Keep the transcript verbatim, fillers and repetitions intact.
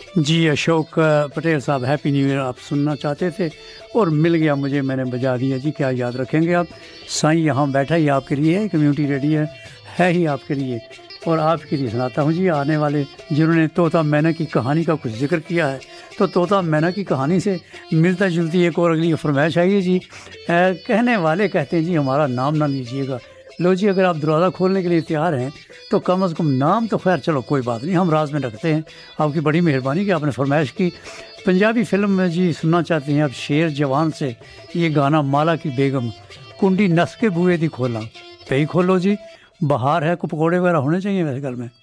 जी अशोक अ, पटेल साहब, happy new year आप सुनना चाहते थे और मिल गया मुझे, मैंने बजा दिया जी। क्या याद रखेंगे आप, साईं यहाँ बैठा ही आपके लिए है, कम्युनिटी रेडियो है, है ही आपके लिए और आपके लिए सुनाता हूँ जी। आने वाले जिन्होंने तोता मैना की कहानी का कुछ जिक्र किया है, तो तोता मैना की कहानी से मिलता जुलती एक और अगली फरमाइश आई है जी। अ, कहने वाले कहते हैं जी हमारा नाम ना लीजिएगा। लो जी, अगर आप दरवाज़ा खोलने के लिए तैयार हैं तो कम अज़ कम नाम तो खैर चलो कोई बात नहीं, हम राज में रखते हैं। आपकी बड़ी मेहरबानी कि आपने फरमाइश की। पंजाबी फ़िल्म में जी सुनना चाहते हैं आप शेर जवान से ये गाना, माला की बेगम कुंडी नस के बुए दी खोला, पे ही खोलो जी। बाहर है, को पकौड़े वगैरह होने चाहिए वैसे घर में।